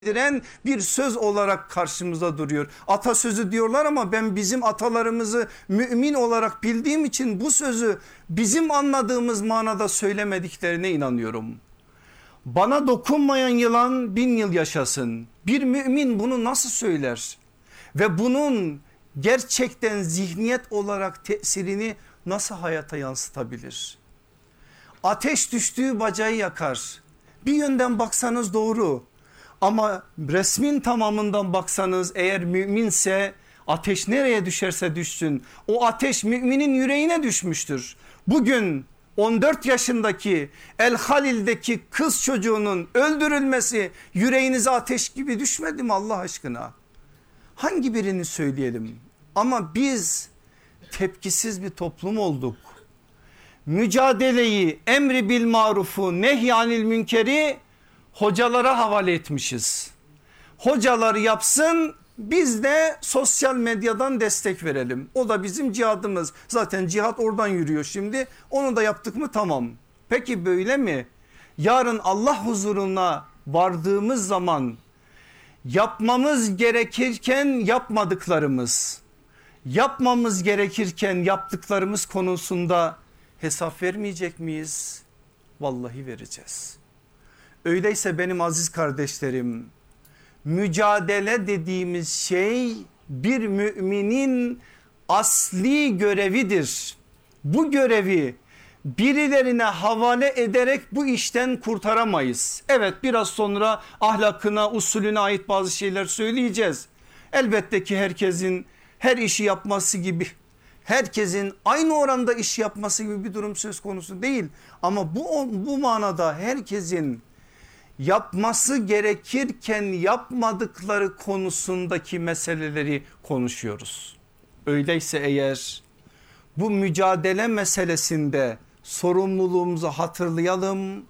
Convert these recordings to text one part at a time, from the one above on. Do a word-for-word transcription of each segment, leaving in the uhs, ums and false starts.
diren bir söz olarak karşımıza duruyor. Atasözü diyorlar ama ben bizim atalarımızı mümin olarak bildiğim için bu sözü bizim anladığımız manada söylemediklerine inanıyorum. Bana dokunmayan yılan bin yıl yaşasın. Bir mümin bunu nasıl söyler? Ve bunun gerçekten zihniyet olarak tesirini nasıl hayata yansıtabilir? Ateş düştüğü bacağı yakar. Bir yönden baksanız doğru. Ama resmin tamamından baksanız eğer müminse ateş nereye düşerse düşsün o ateş müminin yüreğine düşmüştür. Bugün on dört yaşındaki El Halil'deki kız çocuğunun öldürülmesi yüreğinize ateş gibi düşmedi mi Allah aşkına? Hangi birini söyleyelim? Ama biz tepkisiz bir toplum olduk. Mücadeleyi, emri bil marufu, nehyanil münkeri hocalara havale etmişiz. Hocalar yapsın, biz de sosyal medyadan destek verelim. O da bizim cihadımız. Zaten cihat oradan yürüyor şimdi. Onu da yaptık mı tamam. Peki böyle mi? Yarın Allah huzuruna vardığımız zaman yapmamız gerekirken yapmadıklarımız, yapmamız gerekirken yaptıklarımız konusunda hesap vermeyecek miyiz? Vallahi vereceğiz. Öyleyse benim aziz kardeşlerim, mücadele dediğimiz şey bir müminin asli görevidir. Bu görevi birilerine havale ederek bu işten kurtaramayız. Evet, biraz sonra ahlakına, usulüne ait bazı şeyler söyleyeceğiz. Elbette ki herkesin her işi yapması gibi, herkesin aynı oranda iş yapması gibi bir durum söz konusu değil. Ama bu, bu manada herkesin yapması gerekirken yapmadıkları konusundaki meseleleri konuşuyoruz. Öyleyse eğer bu mücadele meselesinde sorumluluğumuzu hatırlayalım.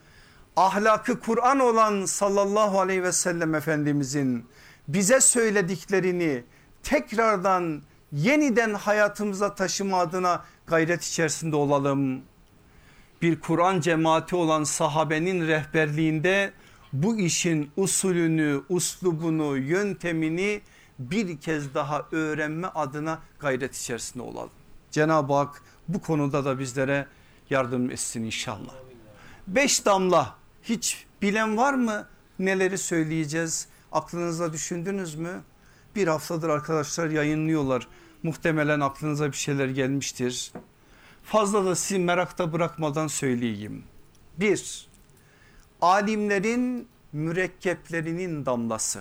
Ahlakı Kur'an olan sallallahu aleyhi ve sellem Efendimizin bize söylediklerini tekrardan yeniden hayatımıza taşıma adına gayret içerisinde olalım. Bir Kur'an cemaati olan sahabenin rehberliğinde bu işin usulünü, uslubunu, yöntemini bir kez daha öğrenme adına gayret içerisinde olalım. Cenab-ı Hak bu konuda da bizlere yardım etsin inşallah. Beş damla, hiç bilen var mı neleri söyleyeceğiz? Aklınızda düşündünüz mü? Bir haftadır arkadaşlar yayınlıyorlar. Muhtemelen aklınıza bir şeyler gelmiştir. Fazla da sizi merakta bırakmadan söyleyeyim. Bir, alimlerin mürekkeplerinin damlası.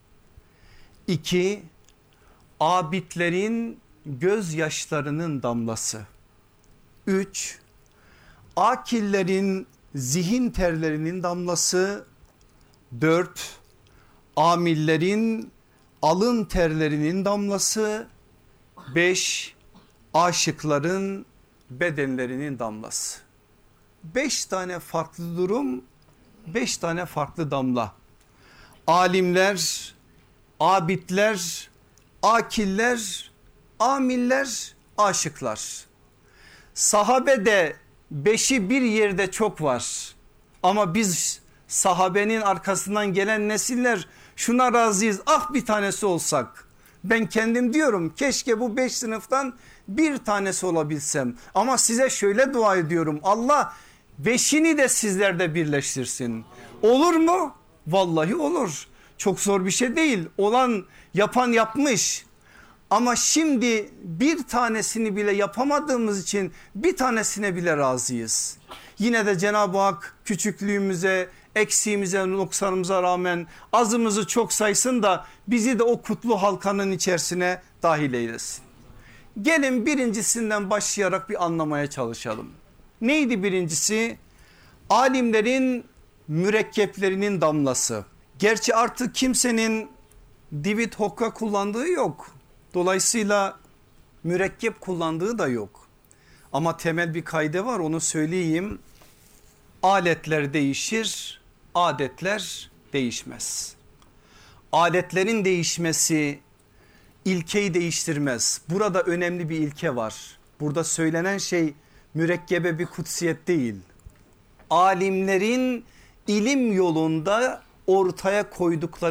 İki, abidlerin gözyaşlarının damlası. Üç, akillerin zihin terlerinin damlası. Dört, amillerin alın terlerinin damlası. Beş, aşıkların bedenlerinin damlası. Beş tane farklı durum, beş tane farklı damla. Alimler, abidler, akiller, amiller, aşıklar. Sahabede beşi bir yerde çok var. Ama biz sahabenin arkasından gelen nesiller şuna razıyız. Ah bir tanesi olsak. Ben kendim diyorum keşke bu beş sınıftan bir tanesi olabilsem. Ama size şöyle dua ediyorum. Allah beşini de sizlerde birleştirsin. Olur mu? Vallahi olur. Çok zor bir şey değil. Olan yapan yapmış. Ama şimdi bir tanesini bile yapamadığımız için bir tanesine bile razıyız. Yine de Cenab-ı Hak küçüklüğümüze, eksiğimize, noksanımıza rağmen azımızı çok saysın da bizi de o kutlu halkanın içerisine dahil eylesin. Gelin birincisinden başlayarak bir anlamaya çalışalım. Neydi birincisi? Alimlerin mürekkeplerinin damlası. Gerçi artık kimsenin divit hokka kullandığı yok. Dolayısıyla mürekkep kullandığı da yok. Ama temel bir kaide var, onu söyleyeyim. Aletler değişir, adetler değişmez. Aletlerin değişmesi ilkeyi değiştirmez. Burada önemli bir ilke var. Burada söylenen şey mürekkebe bir kutsiyet değil. Alimlerin ilim yolunda ortaya koydukları